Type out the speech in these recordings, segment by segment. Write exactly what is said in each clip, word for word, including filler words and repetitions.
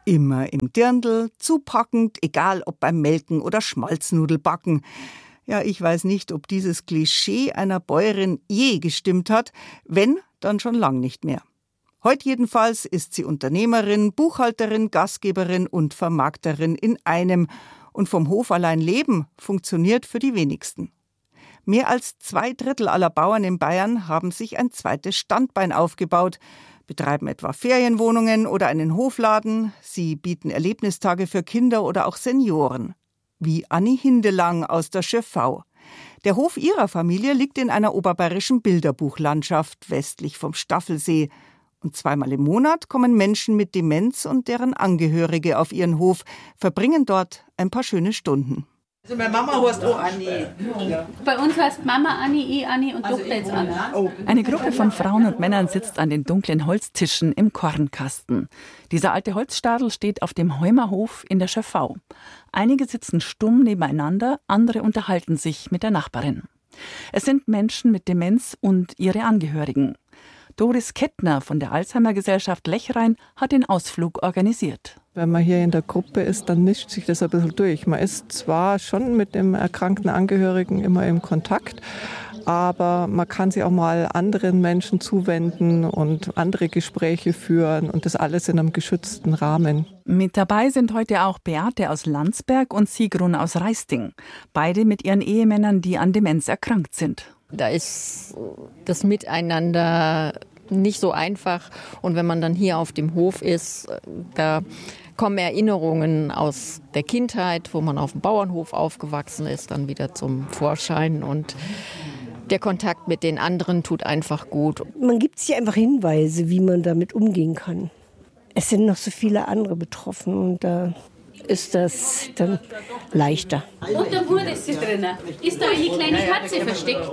Immer im Dirndl, zupackend, egal ob beim Melken oder Schmalznudelbacken. Ja, ich weiß nicht, ob dieses Klischee einer Bäuerin je gestimmt hat. Wenn, dann schon lang nicht mehr. Heute jedenfalls ist sie Unternehmerin, Buchhalterin, Gastgeberin und Vermarkterin in einem. Und vom Hof allein leben funktioniert für die wenigsten. Mehr als zwei Drittel aller Bauern in Bayern haben sich ein zweites Standbein aufgebaut, betreiben etwa Ferienwohnungen oder einen Hofladen. Sie bieten Erlebnistage für Kinder oder auch Senioren. Wie Anni Hindelang aus der Schöffau. Der Hof ihrer Familie liegt in einer oberbayerischen Bilderbuchlandschaft westlich vom Staffelsee. Und zweimal im Monat kommen Menschen mit Demenz und deren Angehörige auf ihren Hof, verbringen dort ein paar schöne Stunden. Also meine Mama heißt auch Anni. Bei uns heißt Mama Anni, ich Anni und Tochter jetzt Anna. Eine Gruppe von Frauen und Männern sitzt an den dunklen Holztischen im Kornkasten. Dieser alte Holzstadel steht auf dem Heumerhof in der Schöffau. Einige sitzen stumm nebeneinander, andere unterhalten sich mit der Nachbarin. Es sind Menschen mit Demenz und ihre Angehörigen. Doris Kettner von der Alzheimer-Gesellschaft Lechrein hat den Ausflug organisiert. Wenn man hier in der Gruppe ist, dann mischt sich das ein bisschen durch. Man ist zwar schon mit dem erkrankten Angehörigen immer im Kontakt, aber man kann sich auch mal anderen Menschen zuwenden und andere Gespräche führen und das alles in einem geschützten Rahmen. Mit dabei sind heute auch Beate aus Landsberg und Sigrun aus Reisting. Beide mit ihren Ehemännern, die an Demenz erkrankt sind. Da ist das Miteinander nicht so einfach. Und wenn man dann hier auf dem Hof ist, da kommen Erinnerungen aus der Kindheit, wo man auf dem Bauernhof aufgewachsen ist, dann wieder zum Vorschein. Und der Kontakt mit den anderen tut einfach gut. Man gibt sich einfach Hinweise, wie man damit umgehen kann. Es sind noch so viele andere betroffen und da ist das dann leichter. Und da wurde sie drinnen. Ist da eine kleine Katze versteckt?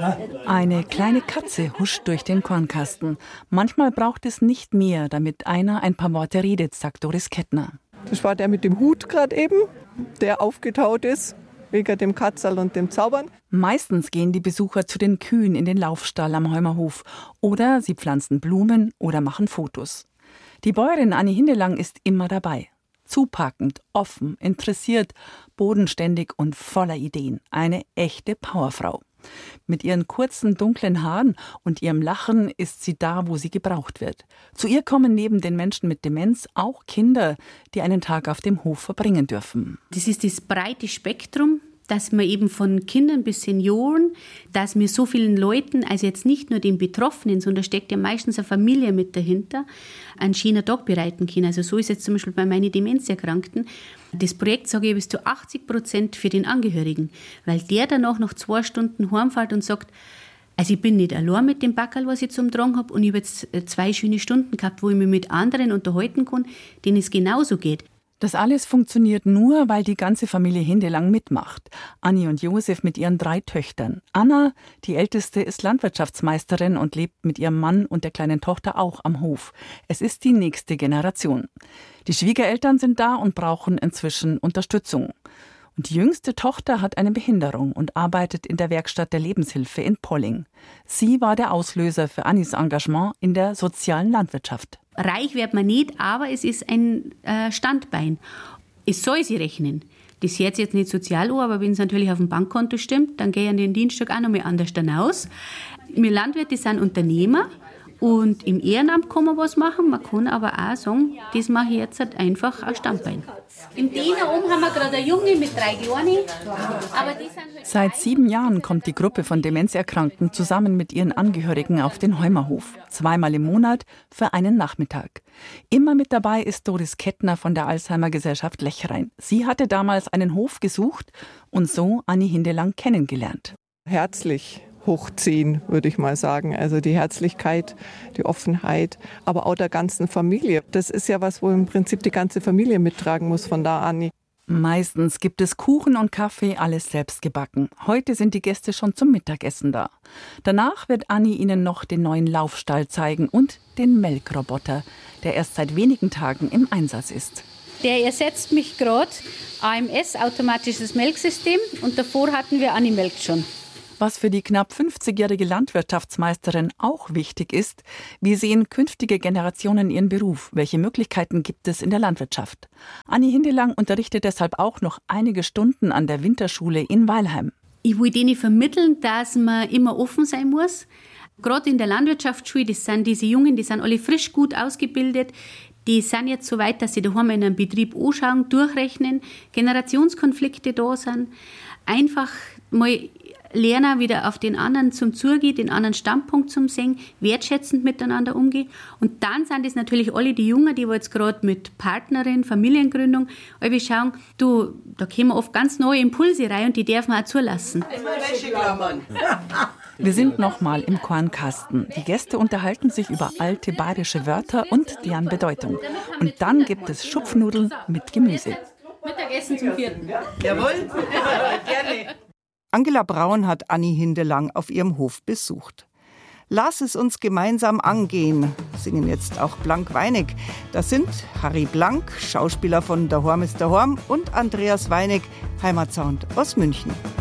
Eine kleine Katze huscht durch den Kornkasten. Manchmal braucht es nicht mehr, damit einer ein paar Worte redet, sagt Doris Kettner. Das war der mit dem Hut gerade eben, der aufgetaut ist, wegen dem Katzerl und dem Zaubern. Meistens gehen die Besucher zu den Kühen in den Laufstall am Heumerhof. Oder sie pflanzen Blumen oder machen Fotos. Die Bäuerin Anni Hindelang ist immer dabei. Zupackend, offen, interessiert, bodenständig und voller Ideen. Eine echte Powerfrau. Mit ihren kurzen, dunklen Haaren und ihrem Lachen ist sie da, wo sie gebraucht wird. Zu ihr kommen neben den Menschen mit Demenz auch Kinder, die einen Tag auf dem Hof verbringen dürfen. Das ist das breite Spektrum, dass man eben von Kindern bis Senioren, dass wir so vielen Leuten, also jetzt nicht nur den Betroffenen, sondern steckt ja meistens eine Familie mit dahinter, einen schönen Tag bereiten können. Also so ist jetzt zum Beispiel bei meinen Demenzerkrankten. Das Projekt, sage ich, bis zu achtzig Prozent für den Angehörigen, weil der danach noch zwei Stunden heimfährt und sagt, also ich bin nicht allein mit dem Backerl, was ich zum Tragen habe, und ich habe jetzt zwei schöne Stunden gehabt, wo ich mich mit anderen unterhalten kann, denen es genauso geht. Das alles funktioniert nur, weil die ganze Familie Hindelang mitmacht. Anni und Josef mit ihren drei Töchtern. Anna, die älteste, ist Landwirtschaftsmeisterin und lebt mit ihrem Mann und der kleinen Tochter auch am Hof. Es ist die nächste Generation. Die Schwiegereltern sind da und brauchen inzwischen Unterstützung. Und die jüngste Tochter hat eine Behinderung und arbeitet in der Werkstatt der Lebenshilfe in Polling. Sie war der Auslöser für Annis Engagement in der sozialen Landwirtschaft. Reich wird man nicht, aber es ist ein äh, Standbein. Es soll sie rechnen. Das hört sich jetzt nicht sozial an, aber wenn es natürlich auf dem Bankkonto stimmt, dann gehe ich an den Dienstag auch noch mal anders dann aus. Wir Landwirte sind Unternehmer und im Ehrenamt kann man was machen. Man kann aber auch sagen, das mache ich jetzt halt einfach ein Standbein. Im Diener oben haben wir gerade eine Junge mit drei Kleinen. Aber die sind halt Seit sieben Jahren kommt die Gruppe von Demenzerkrankten zusammen mit ihren Angehörigen auf den Heumerhof. Zweimal im Monat für einen Nachmittag. Immer mit dabei ist Doris Kettner von der Alzheimer-Gesellschaft Lechrein. Sie hatte damals einen Hof gesucht und so Anni Hindelang kennengelernt. Herzlich hochziehen, würde ich mal sagen. Also die Herzlichkeit, die Offenheit, aber auch der ganzen Familie. Das ist ja was, wo im Prinzip die ganze Familie mittragen muss von da an. Meistens gibt es Kuchen und Kaffee, alles selbst gebacken. Heute sind die Gäste schon zum Mittagessen da. Danach wird Anni ihnen noch den neuen Laufstall zeigen und den Melkroboter, der erst seit wenigen Tagen im Einsatz ist. Der ersetzt mich gerade, A M S, automatisches Melksystem, und davor hatten wir Anni melkt schon. Was für die knapp fünfzigjährige Landwirtschaftsmeisterin auch wichtig ist, wie sehen künftige Generationen ihren Beruf? Welche Möglichkeiten gibt es in der Landwirtschaft? Anni Hindelang unterrichtet deshalb auch noch einige Stunden an der Winterschule in Weilheim. Ich will denen vermitteln, dass man immer offen sein muss. Gerade in der Landwirtschaftsschule, das sind diese Jungen, die sind alle frisch gut ausgebildet. Die sind jetzt so weit, dass sie daheim in einem Betrieb anschauen, durchrechnen, Generationskonflikte da sind. Einfach mal lernen, wieder auf den anderen zum Zugehen, den anderen Standpunkt zum sehen, wertschätzend miteinander umgehen. Und dann sind es natürlich alle die Jungen, die jetzt gerade mit Partnerin, Familiengründung, wir schauen, du, da kommen oft ganz neue Impulse rein und die dürfen wir auch zulassen. Wir sind nochmal im Kornkasten. Die Gäste unterhalten sich über alte bayerische Wörter und deren Bedeutung. Und dann gibt es Schupfnudeln mit Gemüse. Mittagessen zum vierten. Jawohl, gerne. Angela Braun hat Anni Hindelang auf ihrem Hof besucht. Lass es uns gemeinsam angehen, singen jetzt auch Blank Weinig. Das sind Harry Blank, Schauspieler von Daheim ist daheim, und Andreas Weinig, Heimatsound aus München.